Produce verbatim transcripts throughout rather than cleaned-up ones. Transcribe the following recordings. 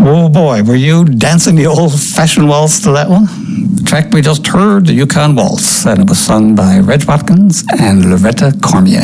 Oh boy, were you dancing the old-fashioned waltz to that one? The track we just heard, the Yukon Waltz, and it was sung by Reg Watkins and Loretta Cormier.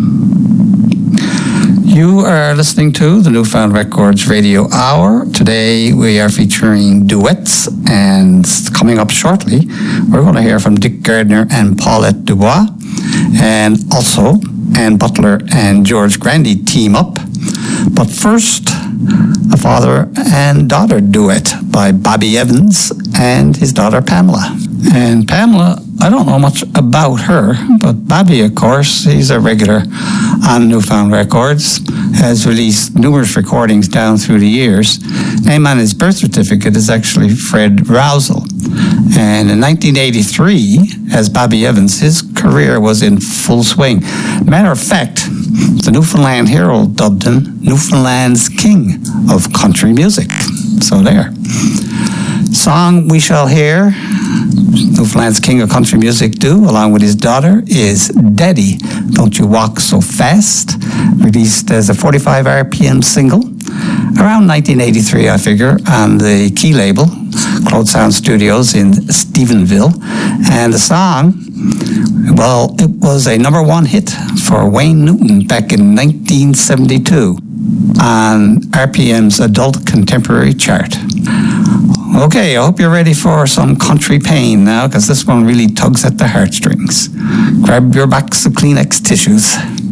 You are listening to the Newfound Records Radio Hour. Today we are featuring duets, and coming up shortly, we're going to hear from Dick Gardner and Paulette Dubois, and also Ann Butler and George Grandy team up. But first, a father and daughter duet by Bobby Evans and his daughter Pamela. And Pamela, I don't know much about her, but Bobby, of course, he's a regular on Newfound Records, has released numerous recordings down through the years. Name on his birth certificate is actually Fred Rousel. And in nineteen eighty-three, as Bobby Evans, his career was in full swing. Matter of fact, the Newfoundland Herald dubbed him Newfoundland's King of Country Music. So there. Song we shall hear, Newfoundland's King of Country Music do, along with his daughter, is Daddy, Don't You Walk So Fast, released as a forty-five R P M single around nineteen eighty-three, I figure, on the Key label, Cloud Sound Studios in Stephenville. And the song, well, it was a number one hit for Wayne Newton back in nineteen seventy-two on R P M's Adult Contemporary chart. Okay, I hope you're ready for some country pain now, because this one really tugs at the heartstrings. Grab your box of Kleenex tissues.